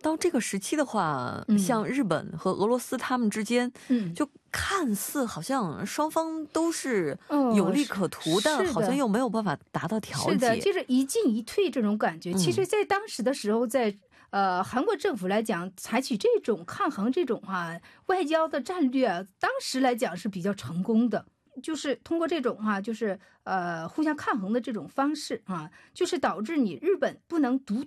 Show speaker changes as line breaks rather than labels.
到这个时期的话，像日本和俄罗斯他们之间，就看似好像双方都是有利可图，但好像又没有办法达到调节。
是的，就是一进一退这种感觉。其实在当时的时候，在韩国政府来讲，采取这种抗衡这种外交的战略当时来讲是比较成功的。就是通过这种就是互相抗衡的这种方式就是导致你日本不能独